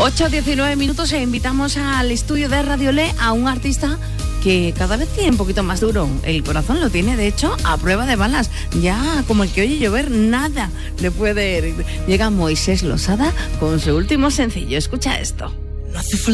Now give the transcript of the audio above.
8:19 minutos e invitamos al estudio de Radio Le a un artista que cada vez tiene un poquito más duro. El corazón lo tiene, de hecho, a prueba de balas. Ya como el que oye llover, nada le puede herir. Llega Moisés Losada con su último sencillo. Escucha esto. No hace falta